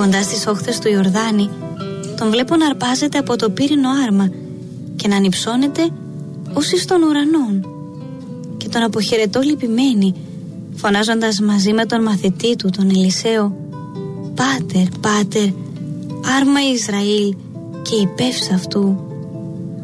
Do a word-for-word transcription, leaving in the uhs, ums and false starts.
κοντά στις όχθες του Ιορδάνη, τον βλέπω να αρπάζεται από το πύρινο άρμα και να ανυψώνεται ως εις των ουρανών. Και τον αποχαιρετώ λυπημένη, φωνάζοντας μαζί με τον μαθητή του, τον Ελισαίο: «Πάτερ, πάτερ, άρμα Ισραήλ και υπεύς αυτού».